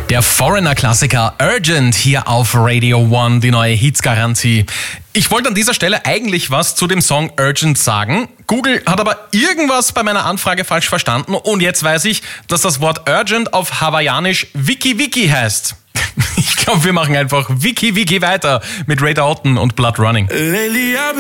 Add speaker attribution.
Speaker 1: Der Foreigner-Klassiker Urgent hier auf Radio One, die neue Hits-Garantie. Ich wollte an dieser Stelle eigentlich was zu dem Song Urgent sagen. Google hat aber irgendwas bei meiner Anfrage falsch verstanden und jetzt weiß ich, dass das Wort Urgent auf Hawaiianisch Wiki Wiki heißt. Ich glaube, wir machen einfach Wiki Wiki weiter mit Ray Dalton und Blood Running.